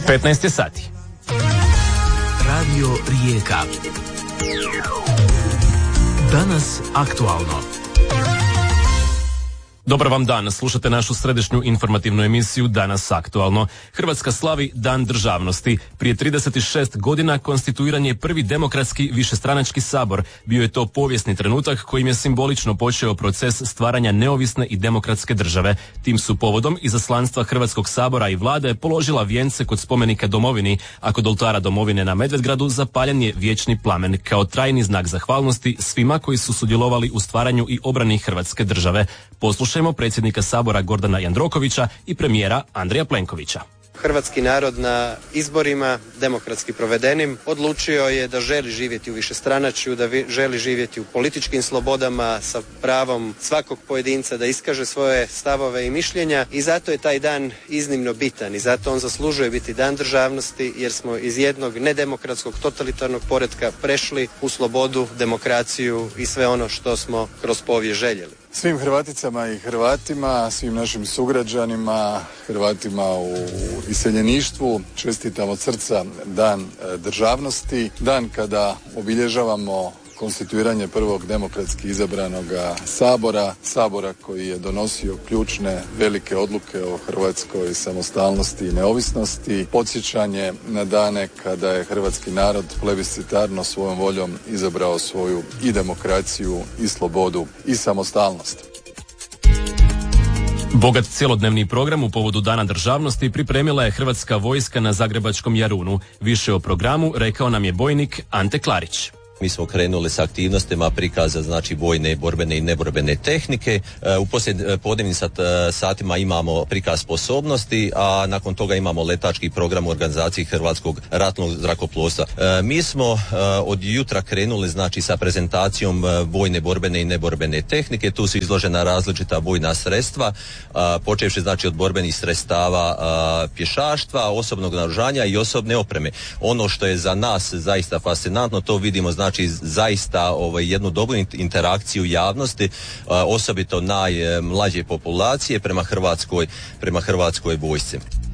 15 je sati. Radio Rijeka. Danas aktualno. Dobar vam dan, slušate našu središnju informativnu emisiju Danas aktualno. Hrvatska slavi Dan državnosti. Prije 36 godina konstituiran je prvi demokratski višestranački sabor. Bio je to povijesni trenutak kojim je simbolično počeo proces stvaranja neovisne i demokratske države. Tim su povodom izaslanstva Hrvatskog sabora i vlade položila vijence kod spomenika domovini, a kod oltara domovine na Medvedgradu zapaljen je vječni plamen kao trajni znak zahvalnosti svima koji su sudjelovali u stvaranju i obrani Hrvatske države. Poslušajmo predsjednika Sabora Gordana Jandrokovića i premijera Andreja Plenkovića. Hrvatski narod na izborima, demokratski provedenim, odlučio je da želi živjeti u višestranačju, da želi živjeti u političkim slobodama sa pravom svakog pojedinca da iskaže svoje stavove i mišljenja i zato je taj dan iznimno bitan i zato on zaslužuje biti dan državnosti jer smo iz jednog nedemokratskog totalitarnog poretka prešli u slobodu, demokraciju i sve ono što smo kroz povijest željeli. Svim Hrvaticama i Hrvatima, svim našim sugrađanima, Hrvatima u iseljeništvu čestitam od srca Dan državnosti, dan kada obilježavamo konstituiranje prvog demokratski izabranog sabora koji je donosio ključne velike odluke o hrvatskoj samostalnosti i neovisnosti, podsjećanje na dane kada je hrvatski narod plebiscitarno svojom voljom izabrao svoju i demokraciju i slobodu i samostalnost. Bogat cjelodnevni program u povodu Dana državnosti pripremila je Hrvatska vojska na zagrebačkom Jarunu. Više o programu rekao nam je bojnik Ante Klarić. Mi smo krenuli sa aktivnostima prikaza, znači vojne, borbene i neborbene tehnike. U podnevnim satima imamo prikaz sposobnosti, a nakon toga imamo letački program u organizaciji Hrvatskog ratnog zrakoplovstva. Mi smo od jutra krenuli, znači, sa prezentacijom vojne, borbene i neborbene tehnike. Tu su izložena različita vojna sredstva, počevši, znači, od borbenih sredstava pješaštva, osobnog naoružanja i osobne opreme. Ono što je za nas zaista fascinantno, to vidimo, znači, zaista jednu dobru interakciju javnosti, osobito najmlađe populacije prema hrvatskoj vojsci.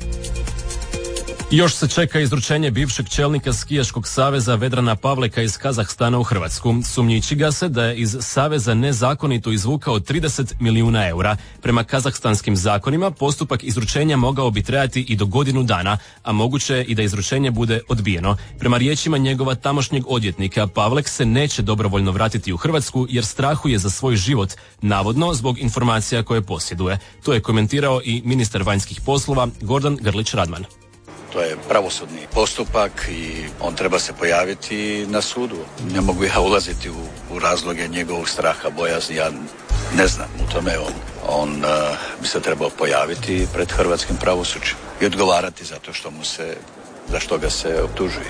Još se čeka izručenje bivšeg čelnika skijaškog saveza Vedrana Pavleka iz Kazahstana u Hrvatsku. Sumnjiči ga se da je iz saveza nezakonito izvukao 30 milijuna eura. Prema kazahstanskim zakonima postupak izručenja mogao bi trajati i do godinu dana, a moguće je i da izručenje bude odbijeno. Prema riječima njegova tamošnjeg odvjetnika, Pavlek se neće dobrovoljno vratiti u Hrvatsku jer strahuje za svoj život, navodno zbog informacija koje posjeduje. To je komentirao i ministar vanjskih poslova Gordan Grlić Radman. To je pravosudni postupak i on treba se pojaviti na sudu. Ne mogu ja ulaziti u razloge njegovog straha, bojazni, ja ne znam u tome. On bi se trebao pojaviti pred hrvatskim pravosuđem i odgovarati za što ga se optužuje.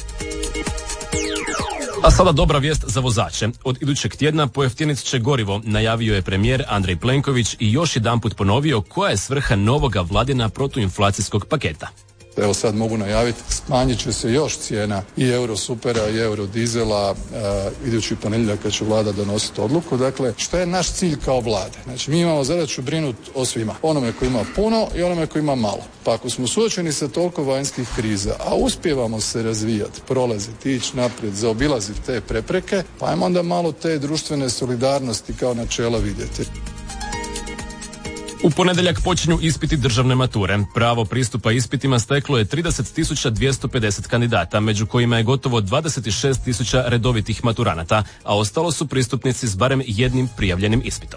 A sada dobra vijest za vozače. Od idućeg tjedna pojeftinit će gorivo, najavio je premijer Andrej Plenković i još jedanput ponovio koja je svrha novoga vladina protuinflacijskog paketa. Evo sad mogu najaviti, smanjit će se još cijena i Eurosupera i Eurodizela idući ponedjeljak kad će vlada donositi odluku. Dakle, što je naš cilj kao vlade? Znači, mi imamo zadaću brinuti o svima. Onome koji ima puno i onome koji ima malo. Pa ako smo suočeni sa toliko vanjskih kriza, a uspijevamo se razvijati, prolaziti, ići naprijed, zaobilaziti te prepreke, pa ajmo onda malo te društvene solidarnosti kao načela vidjeti. U ponedjeljak počinju ispiti državne mature. Pravo pristupa ispitima steklo je 30.250 kandidata, među kojima je gotovo 26.000 redovitih maturanata, a ostalo su pristupnici s barem jednim prijavljenim ispitom.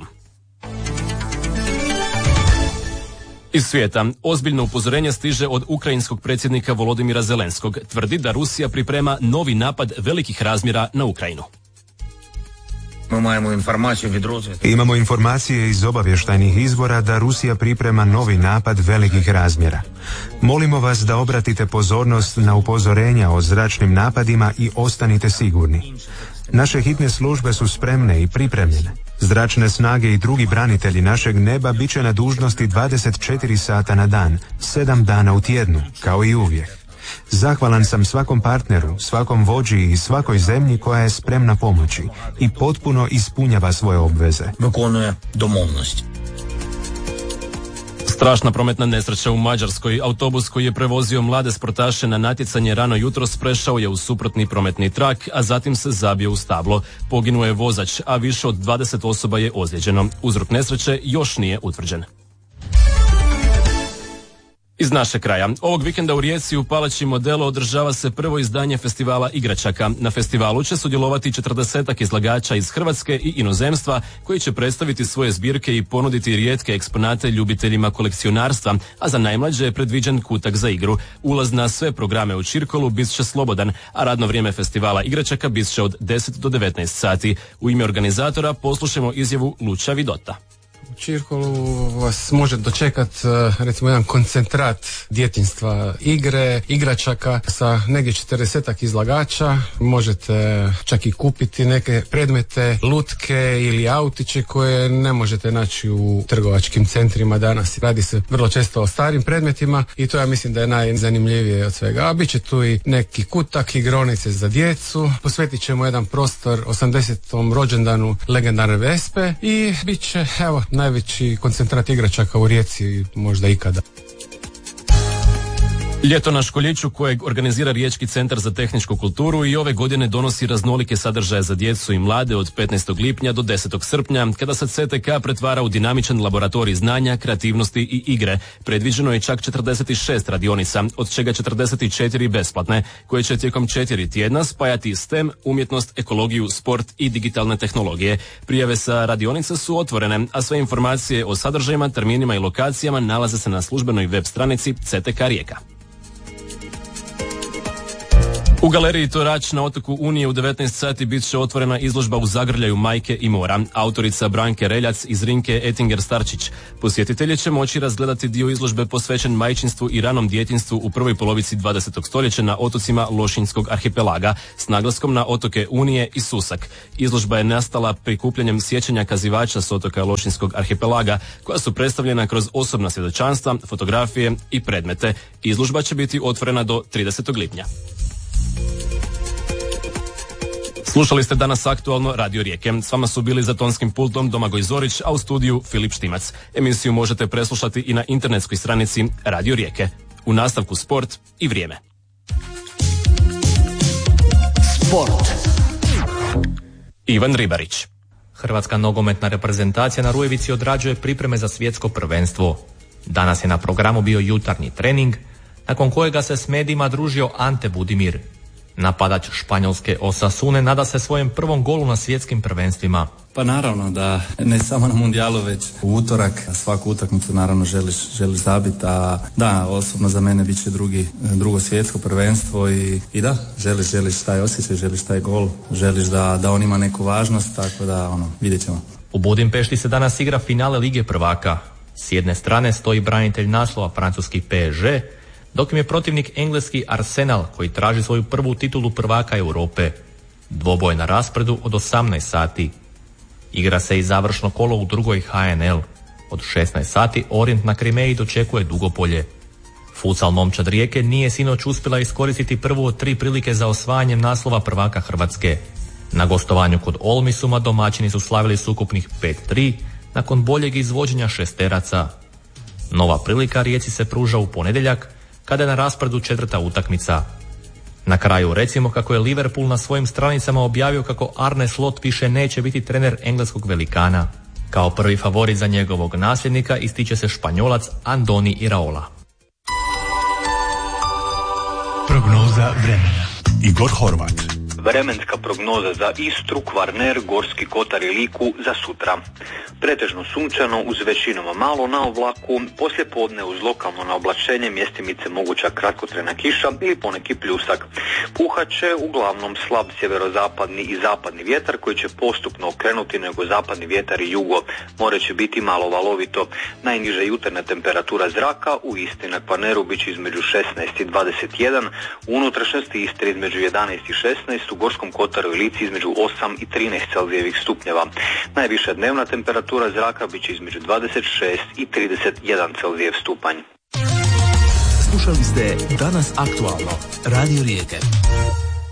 Iz svijeta, ozbiljno upozorenje stiže od ukrajinskog predsjednika Volodimira Zelenskog. Tvrdi da Rusija priprema novi napad velikih razmjera na Ukrajinu. Imamo informacije iz obavještajnih izvora da Rusija priprema novi napad velikih razmjera. Molimo vas da obratite pozornost na upozorenja o zračnim napadima i ostanite sigurni. Naše hitne službe su spremne i pripremljene. Zračne snage i drugi branitelji našeg neba bit će na dužnosti 24 sata na dan, 7 dana u tjednu, kao i uvijek. Zahvalan sam svakom partneru, svakom vođi i svakoj zemlji koja je spremna pomoći i potpuno ispunjava svoje obveze. Strašna prometna nesreća u Mađarskoj. Autobus koji je prevozio mlade sportaše na natjecanje rano jutros prešao je u suprotni prometni trak, a zatim se zabio u stablo. Poginuo je vozač, a više od 20 osoba je ozlijeđeno. Uzrok nesreće još nije utvrđen. Iz našeg kraja. Ovog vikenda u Rijeci u Palači Modelo održava se prvo izdanje festivala igračaka. Na festivalu će sudjelovati 40 izlagača iz Hrvatske i inozemstva koji će predstaviti svoje zbirke i ponuditi rijetke eksponate ljubiteljima kolekcionarstva, a za najmlađe je predviđen kutak za igru. Ulaz na sve programe u Čirkolu bit će slobodan, a radno vrijeme festivala igračaka bit će od 10 do 19 sati. U ime organizatora poslušajmo izjavu Luča Vidota. U Čirkolu vas može dočekat recimo jedan koncentrat djetinjstva igre, igračaka sa negdje 40 izlagača. Možete čak i kupiti neke predmete, lutke ili autiće koje ne možete naći u trgovačkim centrima danas. Radi se vrlo često o starim predmetima i to ja mislim da je najzanimljivije od svega. A bit će tu i neki kutak, igronice za djecu. Posvetit ćemo jedan prostor 80. rođendanu legendarne Vespe i bit će, evo, najveći koncentrat igračaka u Rijeci možda ikada. Ljeto na Školjiću, kojeg organizira Riječki centar za tehničku kulturu, i ove godine donosi raznolike sadržaje za djecu i mlade od 15. lipnja do 10. srpnja, kada se CTK pretvara u dinamičan laboratorij znanja, kreativnosti i igre. Predviđeno je čak 46 radionica, od čega 44 besplatne, koje će tijekom 4 tjedna spajati STEM, umjetnost, ekologiju, sport i digitalne tehnologije. Prijave sa radionica su otvorene, a sve informacije o sadržajima, terminima i lokacijama nalaze se na službenoj web stranici CTK Rijeka. U galeriji Torač na otoku Unije u 19 sati bit će otvorena izložba u zagrljaju majke i mora. Autorica Branke Reljac iz Rinke Etinger Starčić. Posjetitelji će moći razgledati dio izložbe posvećen majčinstvu i ranom djetinjstvu u prvoj polovici 20. stoljeća na otocima Lošinjskog arhipelaga s naglaskom na otoke Unije i Susak. Izložba je nastala prikupljanjem sjećanja kazivača s otoka Lošinjskog arhipelaga, koja su predstavljena kroz osobna svjedočanstva, fotografije i predmete. Izložba će biti otvorena do 30. lipnja. Slušali ste danas aktualno Radio Rijeke. S vama su bili za tonskim pultom Domagoj Zorić, a u studiju Filip Štimac. Emisiju možete preslušati i na internetskoj stranici Radio Rijeke. U nastavku sport i vrijeme. Sport. Ivan Ribarić. Hrvatska nogometna reprezentacija na Rujevici odrađuje pripreme za svjetsko prvenstvo. Danas je na programu bio jutarnji trening, nakon kojega se s medijima družio Ante Budimir. Napadač Španjolske Osasune nada se svojem prvom golu na svjetskim prvenstvima. Pa naravno da ne samo na mundijalu, već u utorak svaku utakmicu naravno želiš zabiti, a da, osobno za mene bit će drugo svjetsko prvenstvo i da, želiš taj osjećaj, želiš taj gol, želiš da on ima neku važnost, tako da vidjet ćemo. U Budimpešti se danas igra finale Lige prvaka. S jedne strane stoji branitelj naslova francuski PSG, dok im je protivnik engleski Arsenal, koji traži svoju prvu titulu prvaka Europe. Dvoboj na raspredu od 18 sati. Igra se i završno kolo u drugoj HNL. Od 16 sati Orient na Krimeji dočekuje Dugopolje. Futsal momčad Rijeke nije sinoć uspjela iskoristiti prvu od 3 prilike za osvajanjem naslova prvaka Hrvatske. Na gostovanju kod Olmisuma domaćini su slavili s ukupnih 5-3 nakon boljeg izvođenja šesteraca. Nova prilika Rijeci se pruža u ponedjeljak, kada je na raspredu 4. utakmica. Na kraju recimo kako je Liverpool na svojim stranicama objavio kako Arne Slot više neće biti trener engleskog velikana. Kao prvi favorit za njegovog nasljednika ističe se Španjolac Andoni Iraola. Prognoza vremena. Igor Horvat. Vremenska prognoza za Istru, Kvarner, Gorski kotar i Liku za sutra. Pretežno sunčano uz većinom malo na oblaku, poslije podne uz lokalno naoblačenje, mjestimice moguća kratkotrajna kiša ili poneki pljusak. Puhat će uglavnom slab sjeverozapadni i zapadni vjetar koji će postupno okrenuti nego zapadni vjetar i jugo. More će biti malo valovito. Najniža jutarnja temperatura zraka u Istri na Kvarneru bit će između 16 i 21, u unutrašnjosti Istre između 11 i 16, u Gorskom kotaru i Lici između 8 i 13 Celzijevih stupnjeva. Najviša dnevna temperatura zraka bit će između 26 i 31 Celzijev stupanj. Slušali ste Danas aktualno, Radio Rijeke.